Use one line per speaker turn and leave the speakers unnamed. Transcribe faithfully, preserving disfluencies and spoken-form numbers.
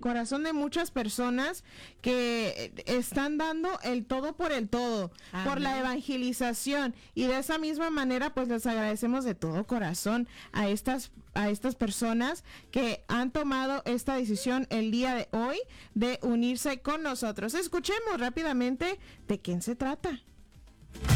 corazón de muchas personas que están dando el todo por el todo, Amén. Por la evangelización, y de esa misma manera pues les agradecemos de todo corazón a estas a estas personas que han tomado esta decisión el día de hoy de unirse con nosotros. Escuchemos rápidamente de quién se trata.